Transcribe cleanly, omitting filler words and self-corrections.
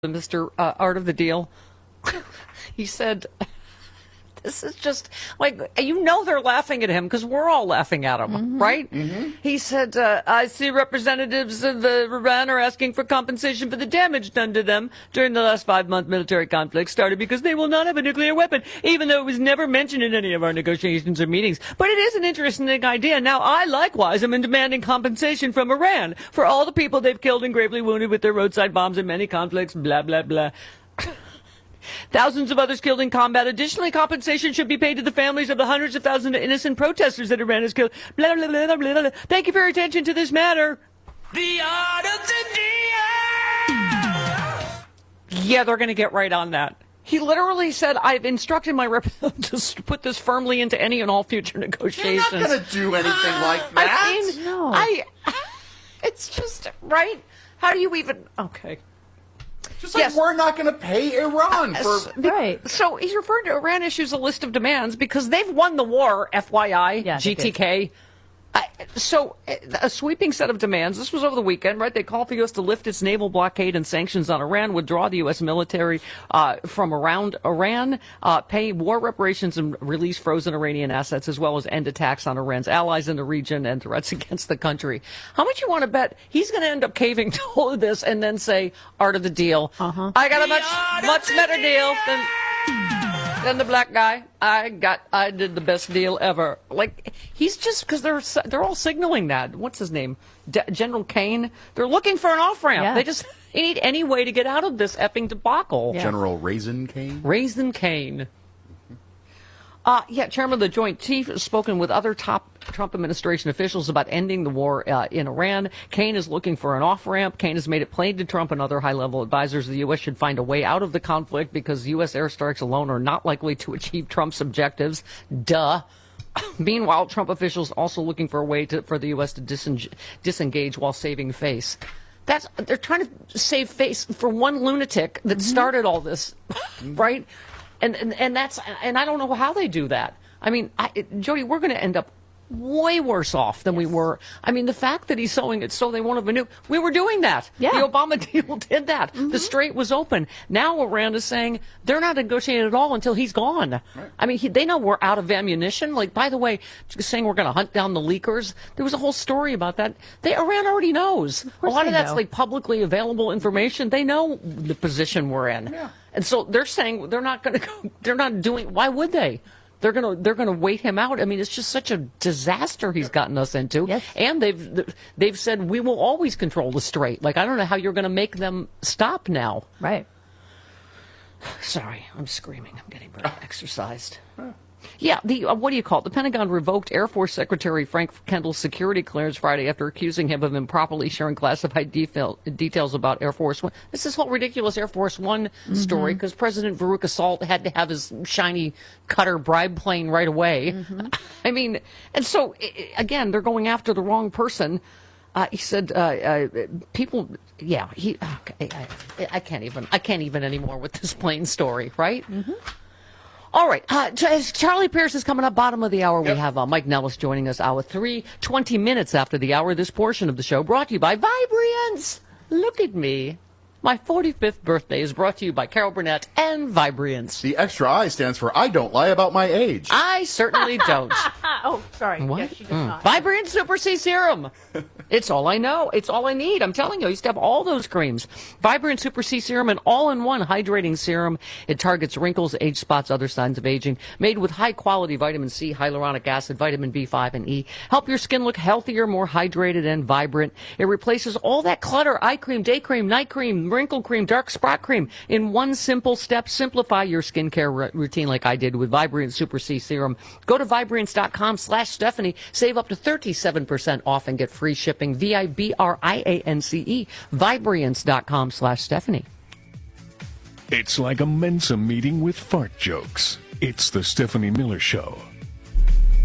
Mr. Art of the Deal. He said, this is just like, they're laughing at him because we're all laughing at him, right? Mm-hmm. He said, I see representatives of Iran are asking for compensation for the damage done to them during the last 5-month military conflict started because they will not have a nuclear weapon, even though it was never mentioned in any of our negotiations or meetings. But it is an interesting idea. Now, I likewise am demanding compensation from Iran for all the people they've killed and gravely wounded with their roadside bombs in many conflicts, blah, blah, blah. Thousands of others killed in combat. Additionally, compensation should be paid to the families of the hundreds of thousands of innocent protesters that Iran has killed. Blah, blah, blah, blah, blah. Thank you for your attention to this matter. The Art of the Deal. Yeah, they're going to get right on that. He literally said, I've instructed my representatives to put this firmly into any and all future negotiations. You're not going to do anything like that. It's just, right? How do you even... Okay. Just like we're not going to pay Iran for... Right. So he's referring to Iran issues a list of demands because they've won the war, FYI, GTK. So a sweeping set of demands. This was over the weekend, right? They called for the U.S. to lift its naval blockade and sanctions on Iran, withdraw the U.S. military from around Iran, pay war reparations and release frozen Iranian assets, as well as end attacks on Iran's allies in the region and threats against the country. How much you want to bet he's going to end up caving to all of this and then say, Art of the Deal. I got a much better deal than the black guy. I did the best deal ever. Like, he's just, because they're all signaling that. What's his name? General Kane. They're looking for an off-ramp. Yeah. They need any way to get out of this effing debacle. Yeah. General Raisin Kane? Raisin Kane. Chairman of the Joint Chiefs has spoken with other top Trump administration officials about ending the war in Iran. Kane is looking for an off-ramp. Kane has made it plain to Trump and other high-level advisors the U.S. should find a way out of the conflict because U.S. airstrikes alone are not likely to achieve Trump's objectives. Duh. Meanwhile, Trump officials also looking for a way for the U.S. to disengage while saving face. They're trying to save face for one lunatic that started all this, right? And I don't know how they do that. I mean, Jody, we're going to end up way worse off than we were. I mean, the fact that he's sowing it so they won't have a we were doing that. Yeah. The Obama deal did that. The strait was open. Now Iran is saying they're not negotiating at all until he's gone. Right. I mean, they know we're out of ammunition. Like, by the way, saying we're going to hunt down the leakers. There was a whole story about that. Iran already knows. A lot of that's like publicly available information. They know the position we're in. Yeah. And so they're saying they're not going to go, they're not doing, why would they? They're going to wait him out. I mean, it's just such a disaster he's gotten us into. Yes. And they've said we will always control the strait. Like, I don't know how you're going to make them stop now. Right. Sorry, I'm screaming. I'm getting very exercised. Yeah, what do you call it? The Pentagon revoked Air Force Secretary Frank Kendall's security clearance Friday after accusing him of improperly sharing classified details about Air Force One. This is whole ridiculous Air Force One story because President Farouk Assault had to have his shiny cutter bribe plane right away. I mean, and so, again, they're going after the wrong person. He said, people, I can't even anymore with this plane story, right? All right. Charlie Pierce is coming up, bottom of the hour. Yep. We have Mike Nellis joining us, hour 3, 20 minutes after the hour. This portion of the show brought to you by Vibriance. Look at me. My 45th birthday is brought to you by Carol Burnett and Vibriance. The extra I stands for I don't lie about my age. I certainly don't. Oh, sorry. What? Yes, she does not. Vibriance Super C Serum. It's all I know. It's all I need. I'm telling you, I used to have all those creams. Vibrant Super C Serum, an all-in-one hydrating serum. It targets wrinkles, age spots, other signs of aging. Made with high-quality vitamin C, hyaluronic acid, vitamin B5, and E. Help your skin look healthier, more hydrated, and vibrant. It replaces all that clutter, eye cream, day cream, night cream, wrinkle cream, dark spot cream. In one simple step, simplify your skincare routine like I did with Vibrant Super C Serum. Go to Vibrance.com/Stephanie. Save up to 37% off and get free shipping. Vibriance. Vibrance.com/Stephanie. It's like a Mensa meeting with fart jokes. It's the Stephanie Miller Show.